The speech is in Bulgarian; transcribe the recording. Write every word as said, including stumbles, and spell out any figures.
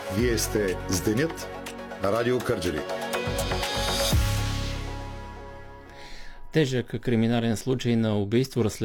Вие сте с Денят на Радио Кърджали. Тежък криминален случай на убийство разследван